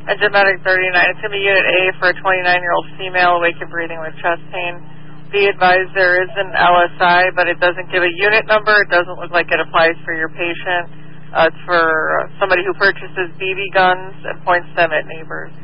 Genetic 39. It's going to be Unit A for a 29-year-old female awake and breathing with chest pain. Be advised there is an LSI, but it doesn't give a unit number. It doesn't look like it applies for your patient. It's for somebody who purchases BB guns and points them at neighbors.